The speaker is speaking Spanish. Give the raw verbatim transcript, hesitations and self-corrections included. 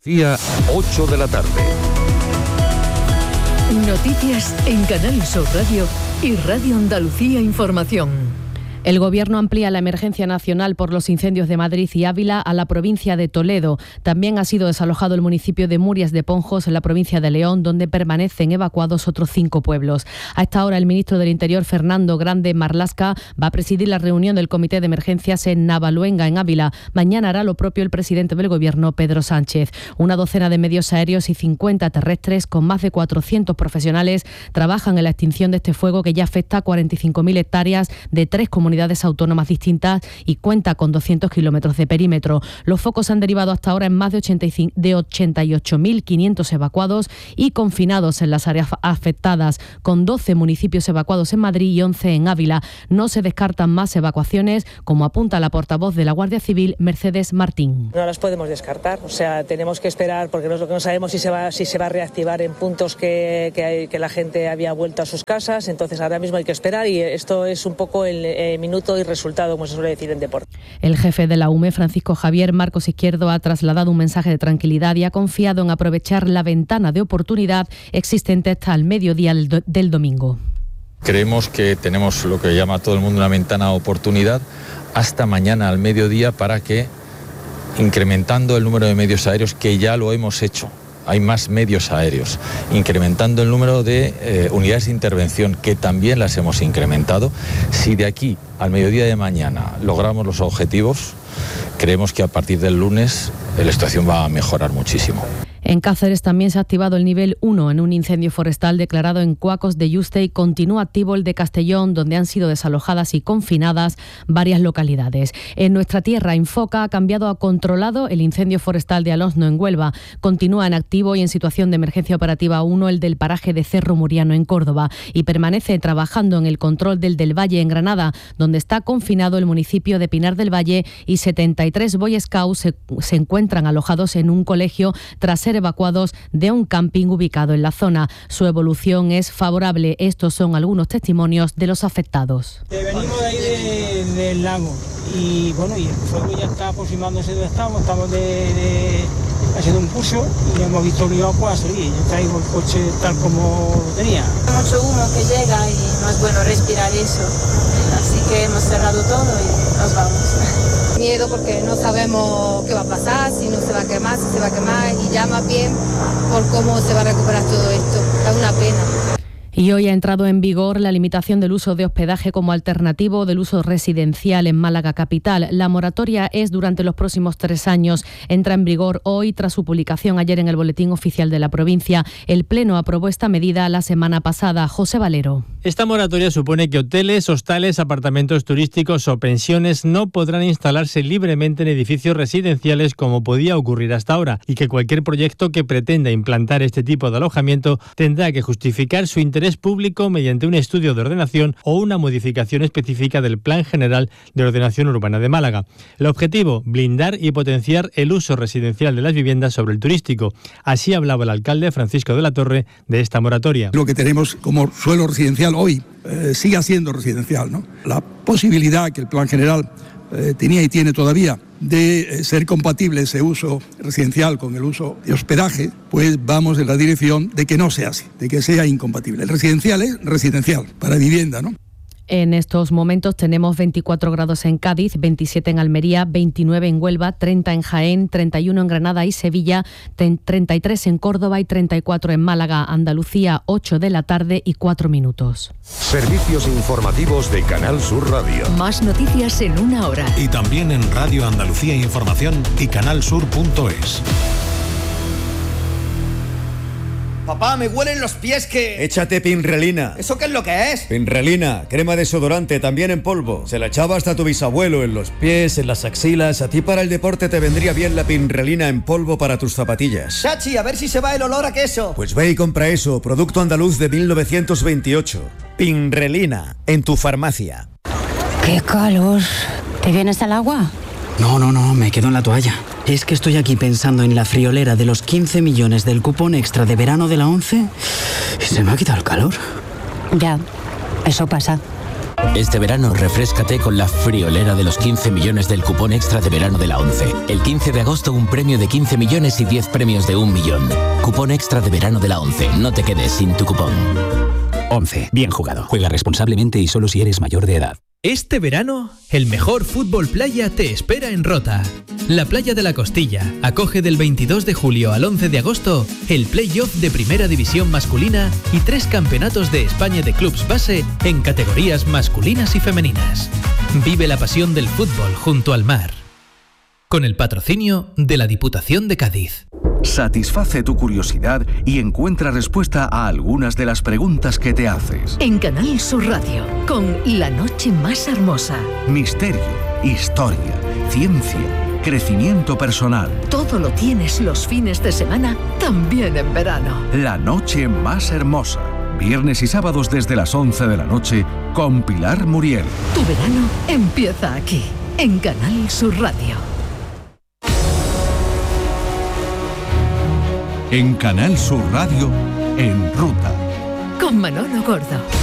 Día ocho de la tarde. Noticias en Canal Sur Radio y Radio Andalucía Información. El Gobierno amplía la emergencia nacional por los incendios de Madrid y Ávila a la provincia de Toledo. También ha sido desalojado el municipio de Murias de Ponjos, en la provincia de León, donde permanecen evacuados otros cinco pueblos. A esta hora, el ministro del Interior, Fernando Grande Marlasca, va a presidir la reunión del Comité de Emergencias en Navaluenga, en Ávila. Mañana hará lo propio el presidente del Gobierno, Pedro Sánchez. Una docena de medios aéreos y cincuenta terrestres, con más de cuatrocientos profesionales, trabajan en la extinción de este fuego que ya afecta a cuarenta y cinco mil hectáreas de tres comunidades autónomas distintas y cuenta con doscientos kilómetros de perímetro. Los focos han derivado hasta ahora en más de, ochenta y cinco, de ochenta y ocho mil quinientos evacuados y confinados en las áreas afectadas, con doce municipios evacuados en Madrid y once en Ávila. No se descartan más evacuaciones, como apunta la portavoz de la Guardia Civil, Mercedes Martín. No las podemos descartar, o sea, tenemos que esperar, porque no, no sabemos si se va, si se va a reactivar en puntos que, que, hay, que la gente había vuelto a sus casas. Entonces ahora mismo hay que esperar, y esto es un poco el eh, minuto y resultado, como se suele decir en deporte. El jefe de la U M E, Francisco Javier Marcos Izquierdo, ha trasladado un mensaje de tranquilidad y ha confiado en aprovechar la ventana de oportunidad existente hasta el mediodía del, do- del domingo. Creemos que tenemos lo que llama todo el mundo una ventana de oportunidad hasta mañana al mediodía, para que, incrementando el número de medios aéreos, que ya lo hemos hecho, hay más medios aéreos, incrementando el número de eh, unidades de intervención, que también las hemos incrementado. Si de aquí al mediodía de mañana logramos los objetivos, creemos que a partir del lunes la situación va a mejorar muchísimo. En Cáceres también se ha activado el nivel uno en un incendio forestal declarado en Cuacos de Yuste, y continúa activo el de Castellón, donde han sido desalojadas y confinadas varias localidades. En nuestra tierra, Infoca ha cambiado a controlado el incendio forestal de Alosno, en Huelva. Continúa en activo y en situación de emergencia operativa uno el del paraje de Cerro Muriano, en Córdoba, y permanece trabajando en el control del del Valle, en Granada, donde está confinado el municipio de Pinar del Valle, y setenta y tres Boy Scouts se, se encuentran alojados en un colegio tras ser evacuados de un camping ubicado en la zona. Su evolución es favorable. Estos son algunos testimonios de los afectados. Eh, venimos de ahí de, del lago y bueno, y el fuego ya está aproximándose de donde estamos, estamos de, de, haciendo un curso y hemos visto obligados pues, a salir. Yo traigo el coche tal como lo tenía. Mucho humo que llega y no es bueno respirar eso, así que hemos cerrado todo y nos vamos. Miedo porque no sabemos qué va a pasar, si no se va a quemar, si se va a quemar, y ya más bien por cómo se va a recuperar todo esto. Es una pena. Y hoy ha entrado en vigor la limitación del uso de hospedaje como alternativo del uso residencial en Málaga capital. La moratoria es durante los próximos tres años. Entra en vigor hoy tras su publicación ayer en el Boletín Oficial de la provincia. El Pleno aprobó esta medida la semana pasada. José Valero. Esta moratoria supone que hoteles, hostales, apartamentos turísticos o pensiones no podrán instalarse libremente en edificios residenciales como podía ocurrir hasta ahora, y que cualquier proyecto que pretenda implantar este tipo de alojamiento tendrá que justificar su interés público mediante un estudio de ordenación o una modificación específica del Plan General de Ordenación Urbana de Málaga. El objetivo, blindar y potenciar el uso residencial de las viviendas sobre el turístico. Así hablaba el alcalde Francisco de la Torre de esta moratoria. Lo que tenemos como suelo residencial hoy eh, siga siendo residencial, ¿no? La posibilidad que el Plan General eh, tenía y tiene todavía de eh, ser compatible ese uso residencial con el uso de hospedaje, pues vamos en la dirección de que no sea así, de que sea incompatible. El residencial es residencial, para vivienda, ¿no? En estos momentos tenemos veinticuatro grados en Cádiz, veintisiete en Almería, veintinueve en Huelva, treinta en Jaén, treinta y uno en Granada y Sevilla, treinta y tres en Córdoba y treinta y cuatro en Málaga. Andalucía, ocho de la tarde y cuatro minutos. Servicios informativos de Canal Sur Radio. Más noticias en una hora. Y también en Radio Andalucía Información y canalsur punto es. Papá, me huelen los pies que... Échate Pinrelina. ¿Eso qué es lo que es? Pinrelina, crema desodorante, también en polvo. Se la echaba hasta tu bisabuelo en los pies, en las axilas. A ti para el deporte te vendría bien la Pinrelina en polvo para tus zapatillas. Chachi, a ver si se va el olor a queso. Pues ve y compra eso, producto andaluz de mil novecientos veintiocho. Pinrelina, en tu farmacia. ¡Qué calor! ¿Te vienes al agua? No, no, no, me quedo en la toalla. Es que estoy aquí pensando en la friolera de los quince millones del cupón extra de verano de la ONCE y se me ha quitado el calor. Ya, eso pasa. Este verano refréscate con la friolera de los quince millones del cupón extra de verano de la ONCE. El quince de agosto un premio de quince millones y diez premios de un millón. Cupón extra de verano de la ONCE. No te quedes sin tu cupón. ONCE. Bien jugado. Juega responsablemente y solo si eres mayor de edad. Este verano, el mejor fútbol playa te espera en Rota. La Playa de la Costilla acoge del veintidós de julio al once de agosto el play-off de Primera División masculina y tres campeonatos de España de clubs base en categorías masculinas y femeninas. Vive la pasión del fútbol junto al mar. Con el patrocinio de la Diputación de Cádiz. Satisface tu curiosidad y encuentra respuesta a algunas de las preguntas que te haces. En Canal Sur Radio, con La Noche Más Hermosa. Misterio, historia, ciencia, crecimiento personal. Todo lo tienes los fines de semana, también en verano. La Noche Más Hermosa. Viernes y sábados desde las once de la noche con Pilar Muriel. Tu verano empieza aquí, en Canal Sur Radio. En Canal Sur Radio, En Ruta. Con Manolo Gordo.